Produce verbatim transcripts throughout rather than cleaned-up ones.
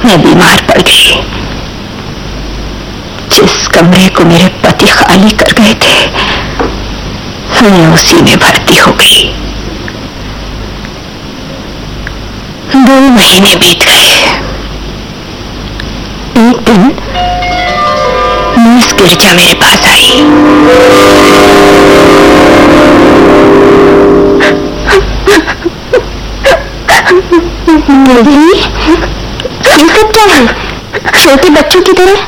मैं बीमार पड़ गई। जिस कमरे को मेरे पति खाली कर गए थे, मैं उसी में भर्ती हो गई। दो महीने बीत गए। एक दिन मिस गिरजा मेरे पास आई। ये सब क्या है? छोटे बच्चों की तरह।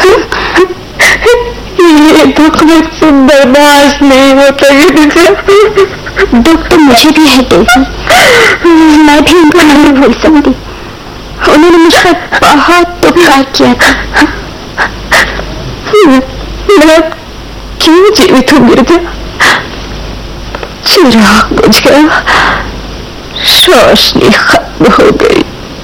ये दुख मुझसे बर्दाश्त नहीं होता। दुख तो मुझे भी है तेजी, मैं भी उनको नहीं भूल सकती। उन्होंने मुझ पर बहुत उपकार किया था। मैं क्यों जीवित हूँ गिरजा? चिराग बुझ गया, रोशनी खत्म हो गई।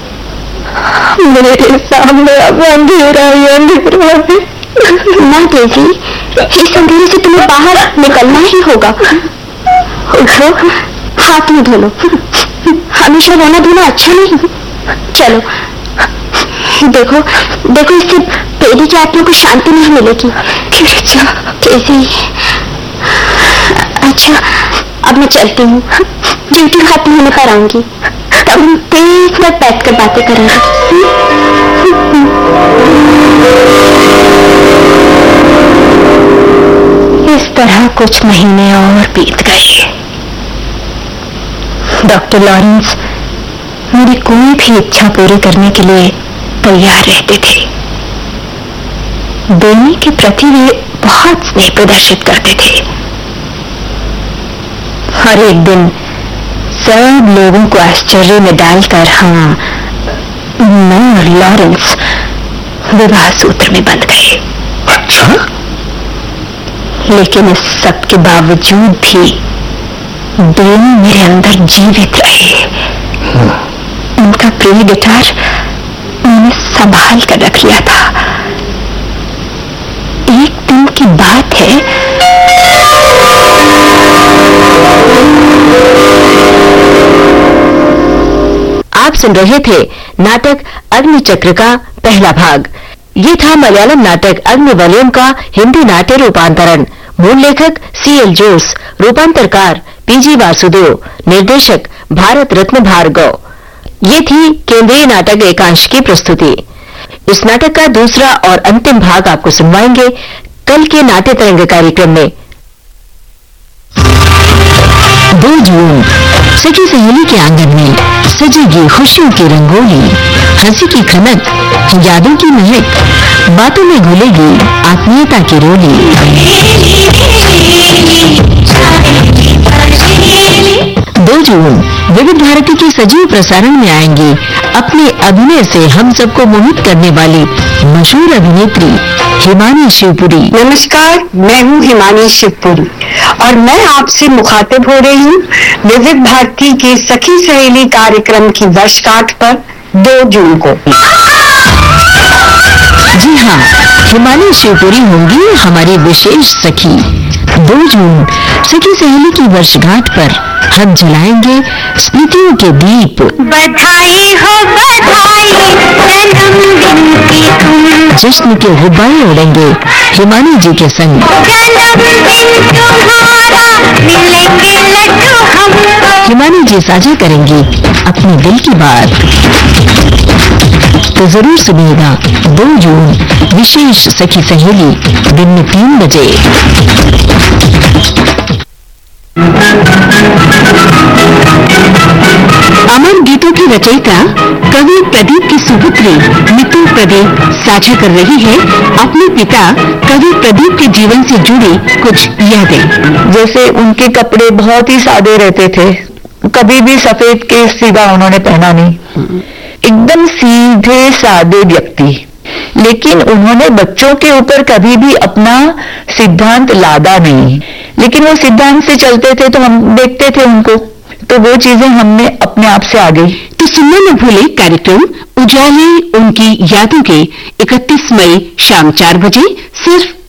मेरे सामने अब अंधेरा ही अंधेरा है। ना तेजी, इस अंधेरे से तुम्हें बाहर निकलना ही होगा। उठो, हाथ में धो लो। हमेशा रोना धोना अच्छा नहीं। चलो, देखो देखो, इससे तेजी की आत्मा को शांति नहीं मिलेगी। तेजी, अच्छा अब मैं चलती हूँ। ड्यूटी खत्म होने पर आऊंगी, तब हम तेज में बैठ कर बातें करेंगे। इस तरह कुछ महीने और बीत गए। डॉक्टर लॉरेंस मेरी कोई भी इच्छा पूरी करने के लिए तैयार रहते थे। देने के प्रति वे बहुत स्नेह प्रदर्शित करते थे। हर एक दिन सब लोगों को आश्चर्य में डालकर हाँ मैं और लॉरेंस विवाह सूत्र में बंध गए। अच्छा? लेकिन इस सब के बावजूद भी डेन मेरे अंदर जीवित रहे। उनका प्रिय गिटार मैंने संभाल कर रख लिया था। एक दिन की बात है, आप सुन रहे थे नाटक अग्निचक्र का पहला भाग। ये था मलयालम नाटक अग्निवलयम का हिंदी नाट्य रूपांतरण। मूल लेखक सी एल जोस, रूपांतरकार पीजी वासुदेव, निर्देशक भारत रत्न भार्गव। ये थी केंद्रीय नाटक एकांश की प्रस्तुति। इस नाटक का दूसरा और अंतिम भाग आपको सुनवाएंगे कल के नाट्य तरंग कार्यक्रम में। दो जून सखी सहेली के आंगन में सजेगी खुशियों की रंगोली, हंसी की खनक, यादों की महक, बातों में घुलेगी आत्मीयता की रोली। दो जून विविध भारती के सजीव प्रसारण में आएंगी अपने अभिनय से हम सबको मोहित करने वाली मशहूर अभिनेत्री हिमानी शिवपुरी। नमस्कार, मैं हूँ हिमानी शिवपुरी और मैं आपसे मुखातिब हो रही हूँ विविध भारती के सखी सहेली कार्यक्रम की वर्षगांठ पर दो जून को। जी हाँ, हिमानी शिवपुरी होंगी हमारी विशेष सखी। दो जून सखी सहेली की वर्षगांठ पर हम जलाएंगे स्मृतियों के दीप। बधाई हो बधाई जन्मदिन की तुम, जश्न के गुब्बारे उड़ेंगे हिमानी जी के संग। जन्मदिन तुम्हारा मिलेंगे लड्डू हमको। हिमानी जी साझा करेंगी अपने दिल की बात। तो जरूर सुनिएगा दो जून विशेष सखी सहेली दिन में तीन बजे। अमर गीतों की रचयिता कवि प्रदीप की सुपुत्री नीतू प्रदीप साझा कर रही है अपने पिता कवि प्रदीप के जीवन से जुड़ी कुछ यादें। जैसे उनके कपड़े बहुत ही सादे रहते थे, कभी भी सफेद के सिवा उन्होंने पहना नहीं। एकदम सीधे सादे व्यक्ति, लेकिन उन्होंने बच्चों के ऊपर कभी भी अपना सिद्धांत लादा नहीं। लेकिन वो सिद्धांत से चलते थे तो हम देखते थे उनको, तो वो चीजें हमने अपने आप से आ गई। तो सुनने न भूले कार्यक्रम उजाले उनकी यादों के इकतीस मई शाम चार बजे सिर्फ